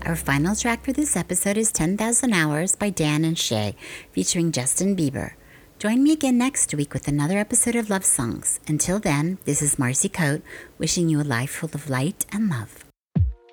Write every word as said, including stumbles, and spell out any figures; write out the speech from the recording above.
Our final track for this episode is ten thousand Hours by Dan and Shay, featuring Justin Bieber. Join me again next week with another episode of Love Songs. Until then, this is Marcy Coate, wishing you a life full of light and love.